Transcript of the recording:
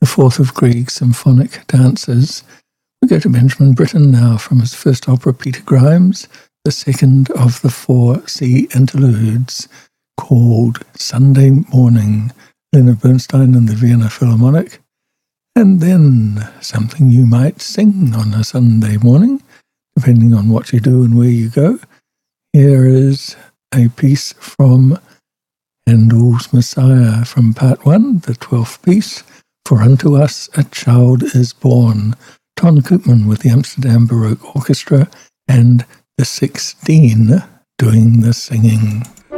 the fourth of Grieg's symphonic dances. We go to Benjamin Britten now from his first opera, Peter Grimes, the second of the 4 C interludes called Sunday Morning, Leonard Bernstein and the Vienna Philharmonic. And then something you might sing on a Sunday morning, depending on what you do and where you go. Here is a piece from Handel's Messiah from Part 1, the 12th piece, For Unto Us a Child is Born. Ton Koopman with the Amsterdam Baroque Orchestra and the 16 doing the singing.